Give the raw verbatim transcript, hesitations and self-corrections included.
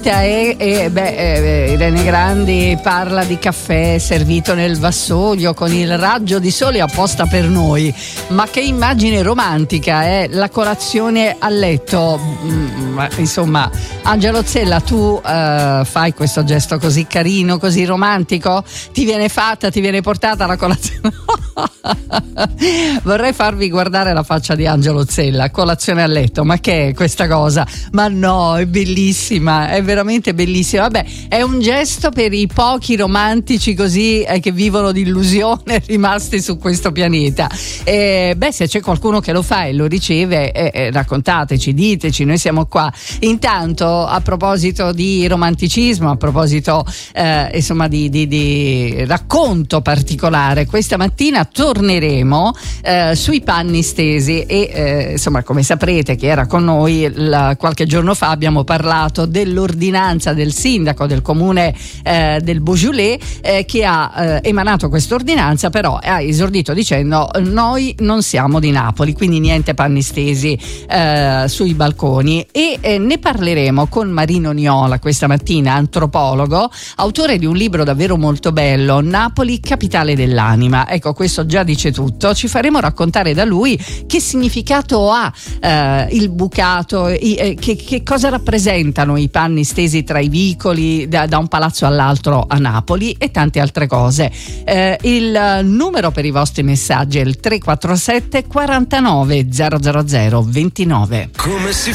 vita è, è beh, eh, Irene Grandi parla di caffè servito nel vassoio con il raggio di sole apposta per noi, ma che immagine romantica è la colazione a letto. Mm, insomma, Angelo Zella, tu eh, fai questo gesto così carino, così romantico? Ti viene fatta, ti viene portata la colazione? Vorrei farvi guardare la faccia di Angelo Zella, colazione a letto, ma che è questa cosa? Ma no, è bellissima, è veramente bellissima. Vabbè, è un gesto per i pochi romantici così eh, che vivono di illusione rimasti su questo pianeta. Eh, beh, se c'è qualcuno che lo fa e lo riceve, eh, eh, raccontateci, diteci, noi siamo qua. Intanto, a proposito di romanticismo, a proposito eh, insomma di, di, di racconto particolare, questa mattina torneremo eh, sui panni stesi e eh, insomma, come saprete chi era con noi la, qualche giorno fa abbiamo parlato dell'ordinanza del sindaco del comune eh, del Beaujolais eh, che ha eh, emanato questa ordinanza, però ha esordito dicendo noi non siamo di Napoli, quindi niente panni stesi eh, sui balconi, e eh, ne parleremo con Marino Niola questa mattina, antropologo, autore di un libro davvero molto bello, Napoli, capitale dell'anima. Ecco, questo già dice tutto. Ci faremo raccontare da lui che significato ha eh, il bucato, i, eh, che, che cosa rappresentano i panni stesi tra i vicoli da, da un palazzo all'altro a Napoli e tante altre cose. Eh, il numero per i vostri messaggi è il tre quattro sette quarantanove zero zero zero ventinove. Come si